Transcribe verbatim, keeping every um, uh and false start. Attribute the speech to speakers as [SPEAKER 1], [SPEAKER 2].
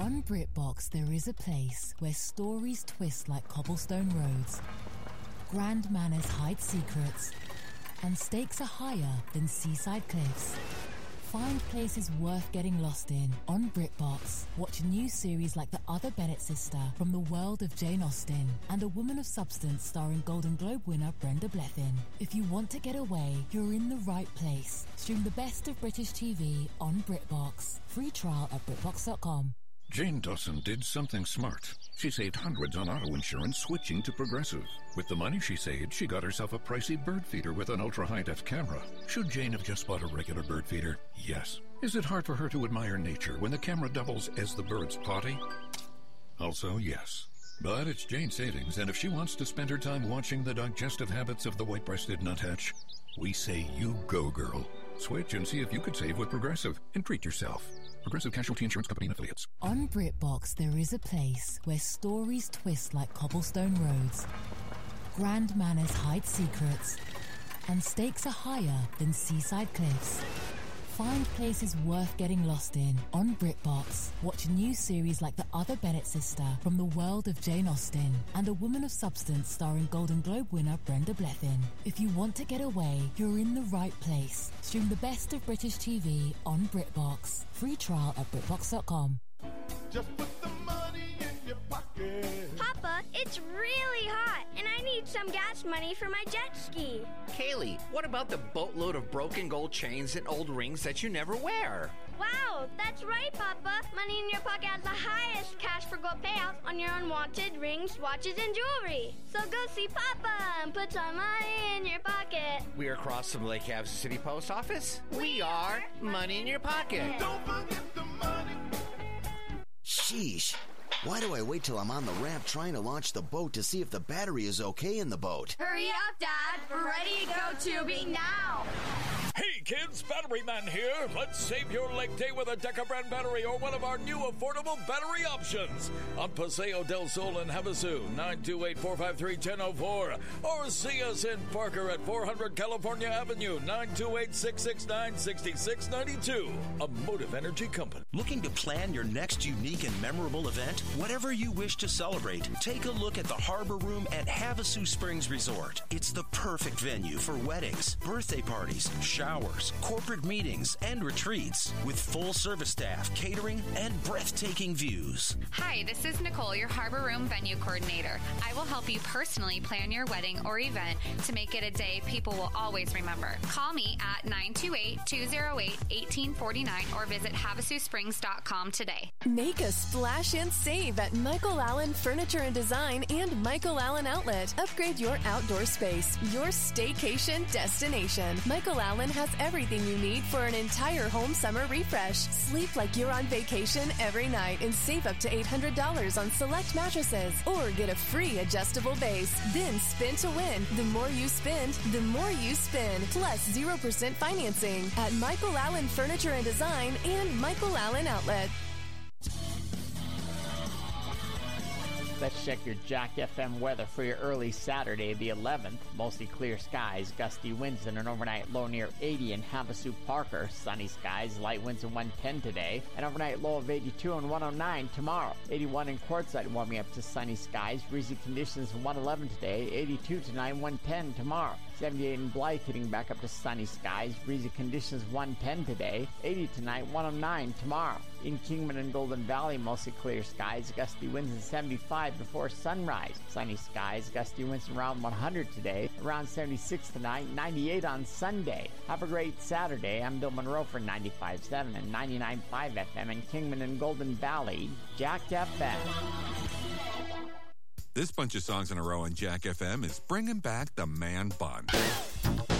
[SPEAKER 1] On BritBox, there is a place where stories twist like cobblestone roads, grand manners hide secrets, and stakes are higher than seaside cliffs. Find places worth getting lost in on BritBox. Watch new series like The Other Bennett Sister from the world of Jane Austen and A Woman of Substance starring Golden Globe winner Brenda Blethyn. If you want to get away, you're in the right place. Stream the best of British T V on BritBox. Free trial at BritBox dot com.
[SPEAKER 2] Jane Dawson did something smart. She saved hundreds on auto insurance switching to Progressive. With the money she saved, she got herself a pricey bird feeder with an ultra-high-def camera. Should Jane have just bought a regular bird feeder? Yes. Is it hard for her to admire nature when the camera doubles as the bird's potty? Also, yes. But it's Jane's savings, and if she wants to spend her time watching the digestive habits of the white-breasted nuthatch, we say you go, girl. Switch and see if you could save with Progressive and treat yourself. Progressive Casualty Insurance Company and Affiliates.
[SPEAKER 1] On BritBox, there is a place where stories twist like cobblestone roads, grand manners hide secrets, and stakes are higher than seaside cliffs. Find places worth getting lost in on BritBox. Watch new series like The Other Bennett Sister from the world of Jane Austen and A Woman of Substance starring Golden Globe winner Brenda Blethyn. If you want to get away, you're in the right place. Stream the best of British T V on BritBox. Free trial at BritBox dot com.
[SPEAKER 3] Just put the money in your pocket.
[SPEAKER 4] Papa, it's really hot, and I need some gas money for my jet ski.
[SPEAKER 5] Kaylee, what about the boatload of broken gold chains and old rings that you never wear?
[SPEAKER 4] Wow, that's right, Papa. Money in Your Pocket has the highest cash for gold payouts on your unwanted rings, watches, and jewelry. So go see Papa and put some money in your pocket.
[SPEAKER 5] We're across from Lake Havasu City Post Office. We, we are Money in Your Pocket.
[SPEAKER 3] Don't forget the money.
[SPEAKER 6] Sheesh. Why do I wait till I'm on the ramp trying to launch the boat to see if the battery is okay in the boat?
[SPEAKER 7] Hurry up, Dad. We're ready to go tubing now.
[SPEAKER 8] Hey kids, Battery Man here. Let's save your lake day with a Deca brand battery or one of our new affordable battery options. On Paseo del Sol in Havasu, nine two eight, four five three, one zero zero four. Or see us in Parker at four hundred California Avenue, nine two eight, six six nine, six six nine two. A Motive Energy company.
[SPEAKER 9] Looking to plan your next unique and memorable event? Whatever you wish to celebrate, take a look at the Harbor Room at Havasu Springs Resort. It's the perfect venue for weddings, birthday parties, showers, corporate meetings, and retreats with full service staff, catering, and breathtaking views.
[SPEAKER 10] Hi, this is Nicole, your Harbor Room venue coordinator. I will help you personally plan your wedding or event to make it a day people will always remember. Call me at nine two eight, two zero eight, one eight four nine or visit havasu springs dot com today.
[SPEAKER 11] Make a splash and save at Michael Allen Furniture and Design and Michael Allen Outlet. Upgrade your outdoor space, your staycation destination. Michael Allen has everything you need for an entire home summer refresh. Sleep like you're on vacation every night and save up to eight hundred dollars on select mattresses or get a free adjustable base. Then spin to win. The more you spend, the more you spin. Plus zero percent financing at Michael Allen Furniture and Design and Michael Allen Outlet.
[SPEAKER 12] Let's check your Jack F M weather for your early Saturday, the eleventh. Mostly clear skies, gusty winds, and an overnight low near eighty in Havasu Parker. Sunny skies, light winds at one ten today. An overnight low of eighty-two and one oh nine tomorrow. eighty-one in Quartzsite, warming up to sunny skies. Breezy conditions one eleven today. eighty-two tonight, one ten tomorrow. seventy-eight in Blythe, hitting back up to sunny skies. Breezy conditions one ten today. eighty tonight, one oh nine tomorrow. In Kingman and Golden Valley, mostly clear skies, gusty winds at seventy-five before sunrise. Sunny skies, gusty winds around one hundred today, around seventy-six tonight, ninety-eight on Sunday. Have a great Saturday. I'm Bill Monroe for ninety-five point seven and ninety-nine point five F M in Kingman and Golden Valley. Jack F M.
[SPEAKER 13] This bunch of songs in a row on Jack F M is bringing back the man bun.